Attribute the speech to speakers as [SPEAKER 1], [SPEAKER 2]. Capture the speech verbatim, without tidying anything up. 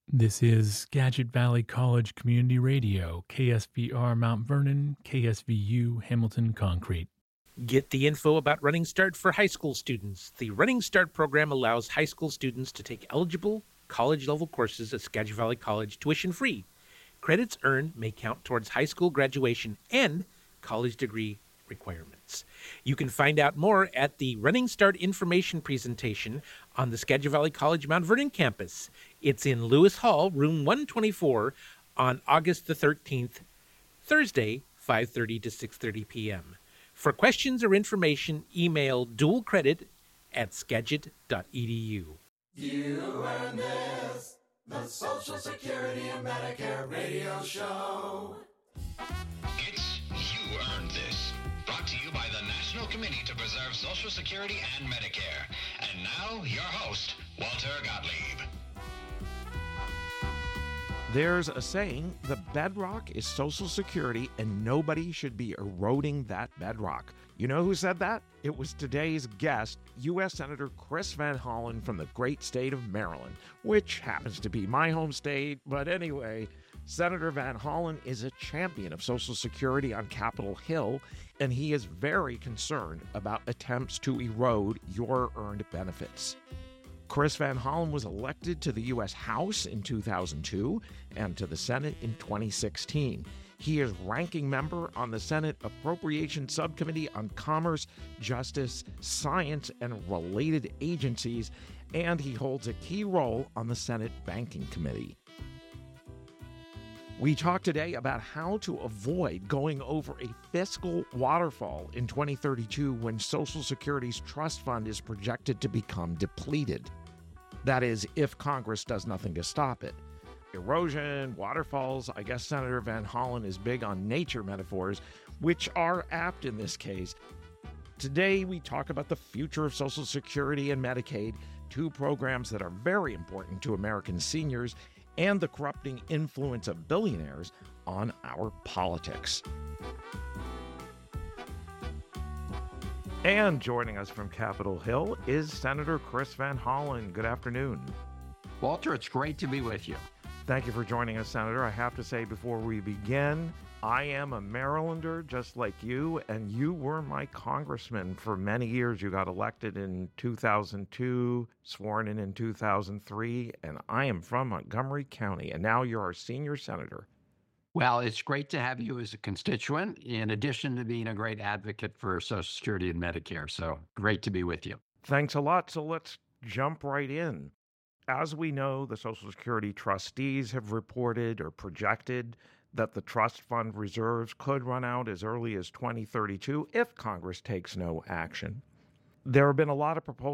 [SPEAKER 1] This is Skagit Valley College Community Radio, K S V R Mount Vernon, K S V U Hamilton Concrete.
[SPEAKER 2] Get the info about Running Start for high school students. The Running Start program allows high school students to take eligible college-level courses at Skagit Valley College tuition-free. Credits earned may count towards high school graduation and college degree requirements. You can find out more at the Running Start information presentation on the Skagit Valley College Mount Vernon campus. It's in Lewis Hall, room one twenty-four, on August the thirteenth, Thursday, five thirty to six thirty p.m. For questions or information, email dualcredit at skagit dot e d u.
[SPEAKER 3] You earn this, the Social Security and Medicare radio show.
[SPEAKER 4] It's You Earned This, brought to you by the National Committee to Preserve Social Security and Medicare. And now, your host, Walter Gottlieb.
[SPEAKER 5] There's a saying, the bedrock is Social Security and nobody should be eroding that bedrock. You know who said that? It was today's guest, U S Senator Chris Van Hollen from the great state of Maryland, which happens to be my home state. But anyway, Senator Van Hollen is a champion of Social Security on Capitol Hill, and he is very concerned about attempts to erode your earned benefits. Chris Van Hollen was elected to the U S House in two thousand two and to the Senate in twenty sixteen. He is ranking member on the Senate Appropriations Subcommittee on Commerce, Justice, Science, and Related Agencies, and he holds a key role on the Senate Banking Committee. We talked today about how to avoid going over a fiscal waterfall in twenty thirty-two when Social Security's trust fund is projected to become depleted. That is, if Congress does nothing to stop it. Erosion, waterfalls, I guess Senator Van Hollen is big on nature metaphors, which are apt in this case. Today, we talk about the future of Social Security and Medicaid, two programs that are very important to American seniors, and the corrupting influence of billionaires on our politics. And joining us from Capitol Hill is Senator Chris Van Hollen. Good afternoon.
[SPEAKER 6] Walter, it's great to be with you.
[SPEAKER 5] Thank you for joining us, Senator. I have to say before we begin, I am a Marylander just like you, and you were my congressman for many years. You got elected in two thousand two, sworn in in two thousand three, and I am from Montgomery County, and now you're our senior senator.
[SPEAKER 6] Well, it's great to have you as a constituent, in addition to being a great advocate for Social Security and Medicare. So great to be with you.
[SPEAKER 5] Thanks a lot. So let's jump right in. As we know, the Social Security trustees have reported or projected that the trust fund reserves could run out as early as twenty thirty-two if Congress takes no action. There have been a lot of proposals